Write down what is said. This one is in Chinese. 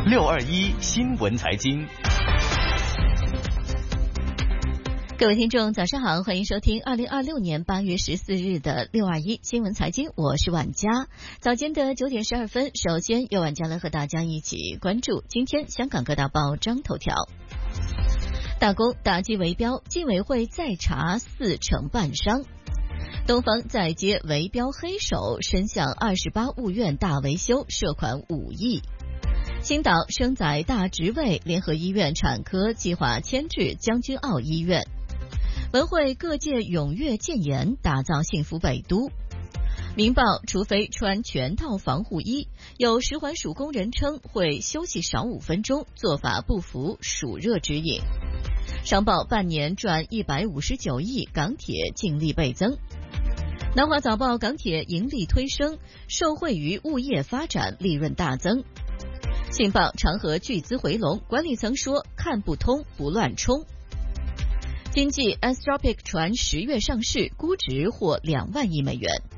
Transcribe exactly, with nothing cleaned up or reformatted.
六二一新闻财经。 各位听众早上好，欢迎收听二零二六年八月十四日的六二一新闻财经，我是婉佳。早间的九点十二分，首先由婉佳来和大家一起关注今天香港各大报章头条。大公打击围标，竞委会再查四承办商。东方再接围标黑手，申向二十八物院大维修，涉款五亿。青岛升载大职位，联合医院产科计划迁至将军澳医院。文汇各界踊跃建言，打造幸福北都。明报除非穿全套防护衣，有食环署工人称会休息少五分钟，做法不符暑热指引。商报半年赚一百五十九亿，港铁净利倍增。南华早报港铁盈利推升，受惠于物业发展，利润大增。信报长和巨资回笼，管理层说看不通不乱冲。经济 Anthropic 传十月上市，估值获两万亿美元。